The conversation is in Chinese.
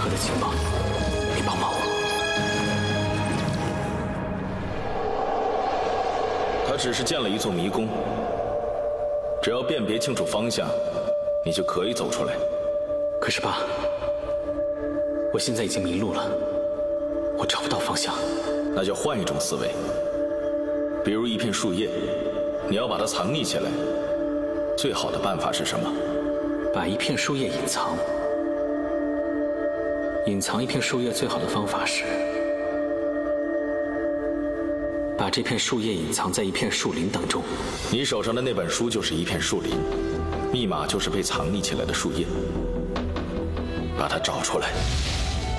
何的情报，你帮帮我。 他只是建了一座迷宫，只要辨别清楚方向，你就可以走出来。 可是爸，我现在已经迷路了，我找不到方向。 那就换一种思维，比如一片树叶，你要把它藏匿起来，最好的办法是什么？ 把一片树叶隐藏。隐藏一片树叶最好的方法是，把这片树叶隐藏在一片树林当中。 你手上的那本书就是一片树林，密码就是被藏匿起来的树叶，把它找出来。